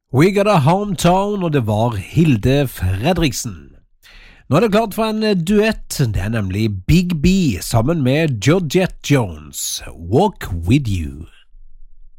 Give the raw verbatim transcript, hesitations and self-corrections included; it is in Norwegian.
We Got a Hometown, og det var Hilde Fredriksen. Nå er det klart for en duett, det er nemlig Big B sammen med Georgette Jones, Walk With You.